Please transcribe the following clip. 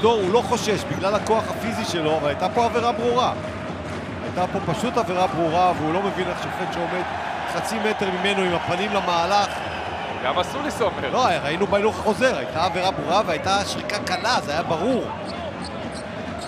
דור הוא לא חושש בגלל הכוח הפיזי שלו, אבל הייתה פה עבירה ברורה. הייתה פה פשוט עבירה ברורה, והוא לא מבין איך שופט שעומד חצי מטר ממנו עם הפנים למהלך. גם עשו לי סומר. לא, ראינו בהילוך החוזר, הייתה עבירה ברורה והייתה שריקה קלה, זה היה ברור.